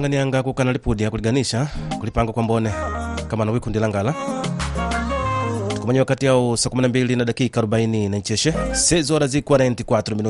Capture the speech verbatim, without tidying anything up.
kupanganianga kukana lipudia kuliganisha kulipanga kwa mbone kama na wikundi langala kumanya wakati yao saa kumi na mbili na dakika arobaini na ncheshe sezo wala zikuwa arobaini na nne minuti